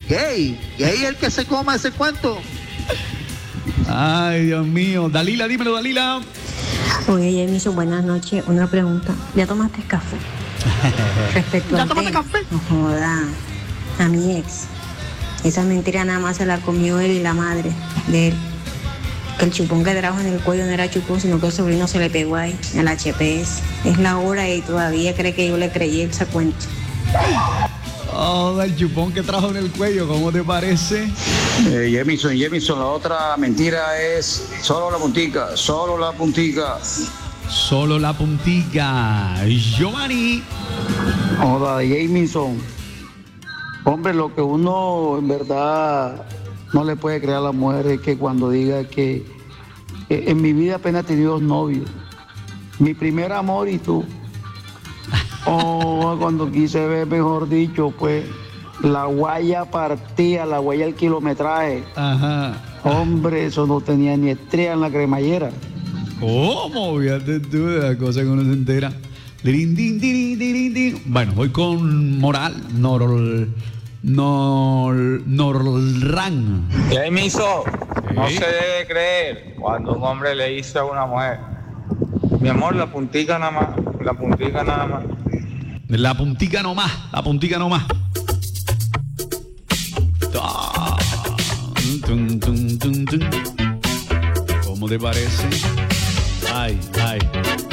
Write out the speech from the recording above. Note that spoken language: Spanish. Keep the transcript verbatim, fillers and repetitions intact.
gay, gay el que se coma ese cuento. Ay, Dios mío. Dalila, dímelo, Dalila. Oye, Jamison, buenas noches. Una pregunta. ¿Ya tomaste café? Respecto ¿Ya al tomaste tema. café? No joda. A mi ex. Esa mentira nada más se la comió él y la madre de él. Que el chupón que trajo en el cuello no era chupón, sino que el sobrino se le pegó ahí, en el H P S. Es la hora y todavía cree que yo le creí ese cuento. Oh, el chupón que trajo en el cuello, ¿cómo te parece? Eh, Jamison, Jamison, la otra mentira es solo la puntica, solo la puntica. Solo la puntica. Giovanni. Joda, Jamison. Hombre, lo que uno en verdad no le puede creer a la mujer es que cuando diga que eh, en mi vida apenas he tenido dos novios. Mi primer amor y tú. Oh, cuando quise ver, mejor dicho, pues, la guaya partía, la guaya al kilometraje. Ajá. Hombre, eso no tenía ni estrella en la cremallera. ¿Cómo? Fíjate tú de la cosa que uno se entera. Dirin, din, dirin, dirin, din. Bueno, voy con Moral, Norol, Nor, Norran. Jamison, no Sí. se debe creer cuando un hombre le dice a una mujer, mi amor, la puntica nada más, la puntica nada más. La puntica nomás, la puntica nomás. Ta. Tum, tum, tum, tum. ¿Cómo te parece? Ay, ay.